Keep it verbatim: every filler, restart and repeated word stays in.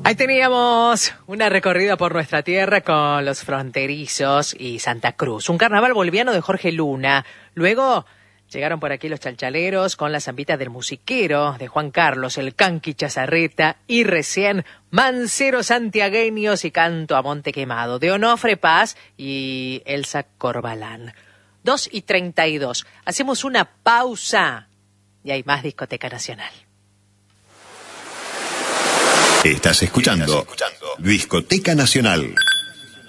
Ahí teníamos una recorrida por nuestra tierra con los fronterizos y Santa Cruz. Un carnaval boliviano de Jorge Luna. Luego llegaron por aquí los chalchaleros con la zambita del musiquero de Juan Carlos, el canqui Chazarreta y recién manceros santiagueños y canto a Monte Quemado de Onofre Paz y Elsa Corbalán. Dos y treinta y dos. Hacemos una pausa y hay más Discoteca Nacional. Estás escuchando, Estás escuchando Discoteca Nacional.